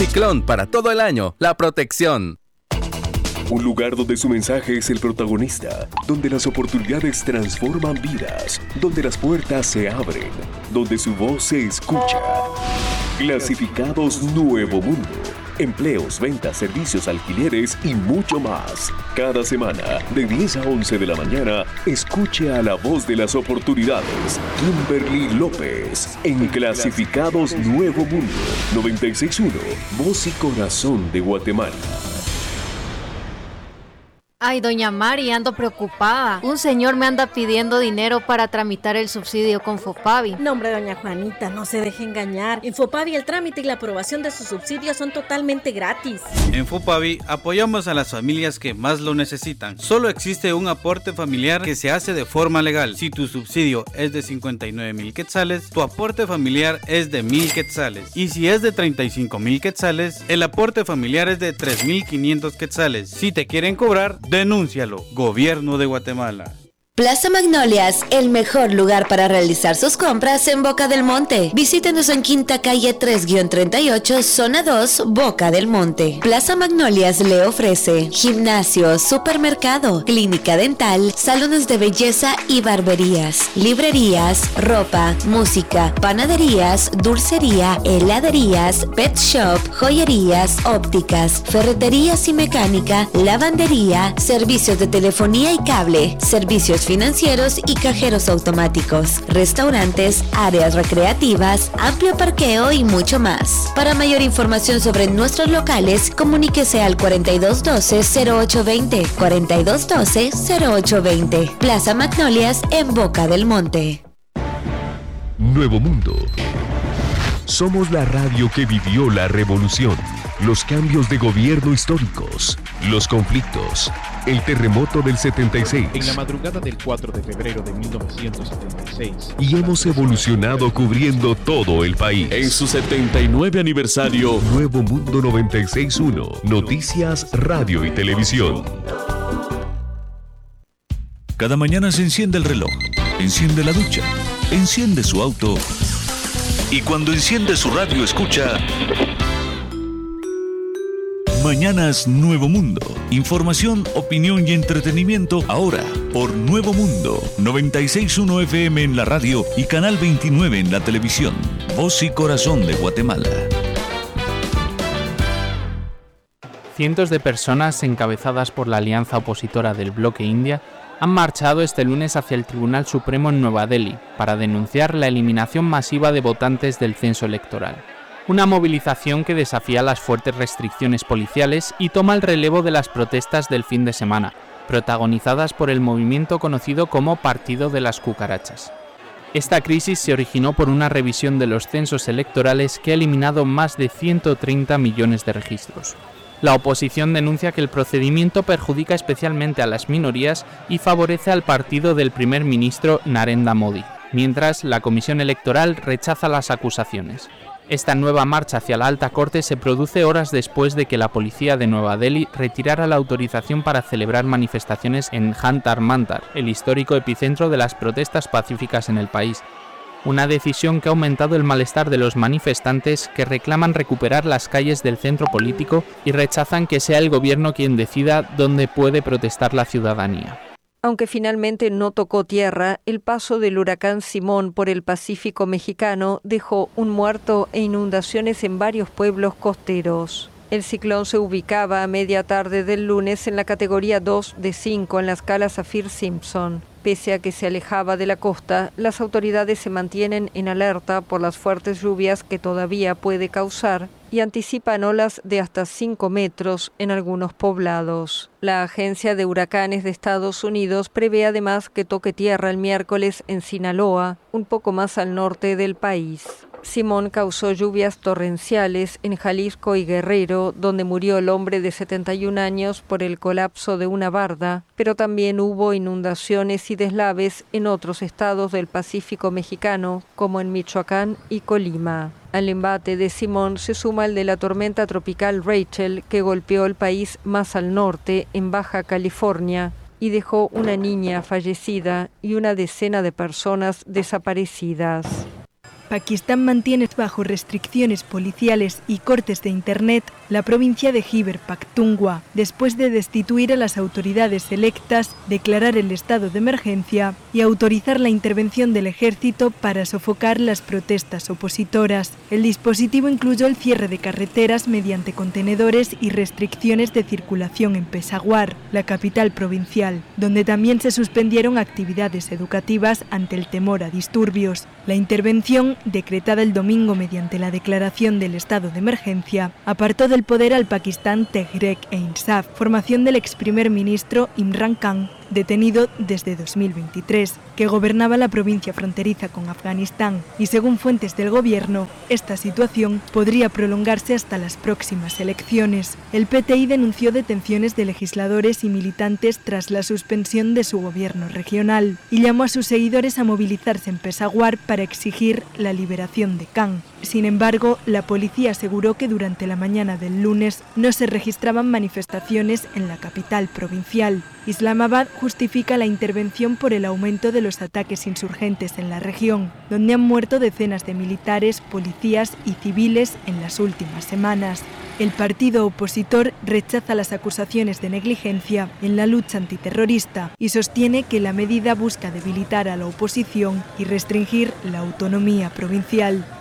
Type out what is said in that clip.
Ciclón, para todo el año, la protección. Un lugar donde su mensaje es el protagonista, donde las oportunidades transforman vidas, donde las puertas se abren, donde su voz se escucha. Clasificados Nuevo Mundo. Empleos, ventas, servicios, alquileres y mucho más. Cada semana, de 10 a 11 de la mañana, escuche a la voz de las oportunidades, Kimberly López, en Clasificados Nuevo Mundo, 96.1, Voz y Corazón de Guatemala. Ay, doña Mari, ando preocupada. Un señor me anda pidiendo dinero para tramitar el subsidio con Fopavi. No, hombre, doña Juanita, no se deje engañar. En Fopavi el trámite y la aprobación de su subsidio son totalmente gratis. En Fopavi apoyamos a las familias que más lo necesitan. Solo existe un aporte familiar que se hace de forma legal. Si tu subsidio es de 59,000 quetzales, tu aporte familiar es de 1,000 quetzales. Y si es de 35,000 quetzales, el aporte familiar es de 3,500 quetzales. Si te quieren cobrar, denúncialo. Gobierno de Guatemala. Plaza Magnolias, el mejor lugar para realizar sus compras en Boca del Monte. Visítenos en Quinta Calle 3-38, Zona 2, Boca del Monte. Plaza Magnolias le ofrece gimnasio, supermercado, clínica dental, salones de belleza y barberías, librerías, ropa, música, panaderías, dulcería, heladerías, pet shop, joyerías, ópticas, ferreterías y mecánica, lavandería, servicios de telefonía y cable, servicios financieros y cajeros automáticos, restaurantes, áreas recreativas, amplio parqueo y mucho más. Para mayor información sobre nuestros locales, comuníquese al 4212-0820, 4212-0820. Plaza Magnolias en Boca del Monte. Nuevo Mundo. Somos la radio que vivió la revolución, los cambios de gobierno históricos, los conflictos, el terremoto del 76. En la madrugada del 4 de febrero de 1976. Y hemos evolucionado cubriendo todo el país. En su 79 aniversario, Nuevo Mundo 96.1, Noticias, Radio y Televisión. Cada mañana se enciende el reloj, enciende la ducha, enciende su auto y cuando enciende su radio escucha Mañanas Nuevo Mundo. Información, opinión y entretenimiento ahora por Nuevo Mundo 96.1 FM en la radio y Canal 29 en la televisión. Voz y Corazón de Guatemala. Cientos de personas encabezadas por la alianza opositora del Bloque India han marchado este lunes hacia el Tribunal Supremo en Nueva Delhi para denunciar la eliminación masiva de votantes del censo electoral. Una movilización que desafía las fuertes restricciones policiales y toma el relevo de las protestas del fin de semana, protagonizadas por el movimiento conocido como Partido de las Cucarachas. Esta crisis se originó por una revisión de los censos electorales que ha eliminado más de 130 millones de registros. La oposición denuncia que el procedimiento perjudica especialmente a las minorías y favorece al partido del primer ministro Narendra Modi, mientras la Comisión Electoral rechaza las acusaciones. Esta nueva marcha hacia la alta corte se produce horas después de que la policía de Nueva Delhi retirara la autorización para celebrar manifestaciones en Jantar Mantar, el histórico epicentro de las protestas pacíficas en el país. Una decisión que ha aumentado el malestar de los manifestantes que reclaman recuperar las calles del centro político y rechazan que sea el gobierno quien decida dónde puede protestar la ciudadanía. Aunque finalmente no tocó tierra, el paso del huracán Simón por el Pacífico mexicano dejó un muerto e inundaciones en varios pueblos costeros. El ciclón se ubicaba a media tarde del lunes en la categoría 2 de 5 en la escala Saffir-Simpson. Pese a que se alejaba de la costa, las autoridades se mantienen en alerta por las fuertes lluvias que todavía puede causar y anticipan olas de hasta 5 metros en algunos poblados. La Agencia de Huracanes de Estados Unidos prevé además que toque tierra el miércoles en Sinaloa, un poco más al norte del país. Simón causó lluvias torrenciales en Jalisco y Guerrero, donde murió el hombre de 71 años por el colapso de una barda, pero también hubo inundaciones y deslaves en otros estados del Pacífico mexicano, como en Michoacán y Colima. Al embate de Simón se suma el de la tormenta tropical Rachel, que golpeó el país más al norte, en Baja California, y dejó una niña fallecida y una decena de personas desaparecidas. Pakistán mantiene bajo restricciones policiales y cortes de Internet la provincia de Khyber Pakhtunkhwa, después de destituir a las autoridades electas, declarar el estado de emergencia y autorizar la intervención del ejército para sofocar las protestas opositoras. El dispositivo incluyó el cierre de carreteras mediante contenedores y restricciones de circulación en Peshawar, la capital provincial, donde también se suspendieron actividades educativas ante el temor a disturbios. La intervención, decretada el domingo mediante la declaración del estado de emergencia, apartó del poder al Pakistán Tehreek-e-Insaf, formación del ex primer ministro Imran Khan, detenido desde 2023, que gobernaba la provincia fronteriza con Afganistán, y según fuentes del gobierno, esta situación podría prolongarse hasta las próximas elecciones. El PTI denunció detenciones de legisladores y militantes tras la suspensión de su gobierno regional y llamó a sus seguidores a movilizarse en Peshawar para exigir la liberación de Khan. Sin embargo, la policía aseguró que durante la mañana del lunes no se registraban manifestaciones en la capital provincial. Islamabad justifica la intervención por el aumento de los ataques insurgentes en la región, donde han muerto decenas de militares, policías y civiles en las últimas semanas. El partido opositor rechaza las acusaciones de negligencia en la lucha antiterrorista y sostiene que la medida busca debilitar a la oposición y restringir la autonomía provincial.